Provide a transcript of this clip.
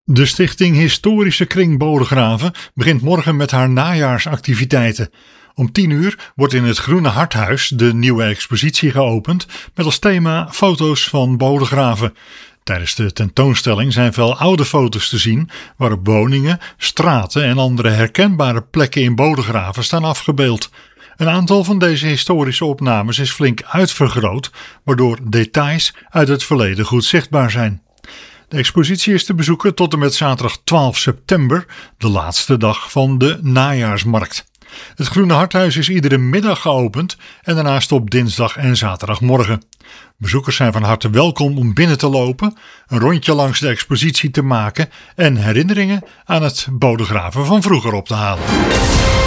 De Stichting Historische Kring Bodegraven begint morgen met haar najaarsactiviteiten. Om 10 uur wordt in het Groene Harthuis de nieuwe expositie geopend met als thema foto's van Bodegraven. Tijdens de tentoonstelling zijn veel oude foto's te zien waarop woningen, straten en andere herkenbare plekken in Bodegraven staan afgebeeld. Een aantal van deze historische opnames is flink uitvergroot, waardoor details uit het verleden goed zichtbaar zijn. De expositie is te bezoeken tot en met zaterdag 12 september, de laatste dag van de najaarsmarkt. Het Groene Harthuis is iedere middag geopend en daarnaast op dinsdag en zaterdagmorgen. Bezoekers zijn van harte welkom om binnen te lopen, een rondje langs de expositie te maken en herinneringen aan het Bodegraven van vroeger op te halen.